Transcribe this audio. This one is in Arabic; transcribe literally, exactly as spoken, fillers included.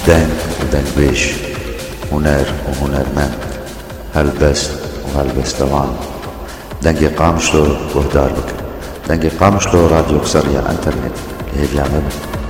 دنگ ودنگويش، هنر وهنرمند، هلبست وهلبستوان. دنگی قامشلو وهدار بك، دنگی قامشلو راديو كسرية انترنت اللي هي بيعمل